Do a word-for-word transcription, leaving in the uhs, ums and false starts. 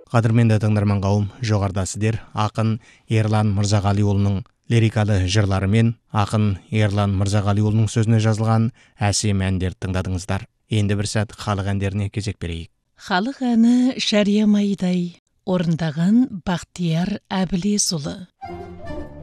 Қадірменді тыңдарман қауым, жоғарыда сіздер ақын Ерлан Мырзағалиұлының лирикалы жырларымен ақын Ерлан Мырзағалиұлының сөзіне жазылған әсем әндерді тыңдадыңыздар. Енді бір сәт халық әндеріне кезек берейік. Халық әні Шәрия Майдай, орындаған Бақтияр Әбілесұлы.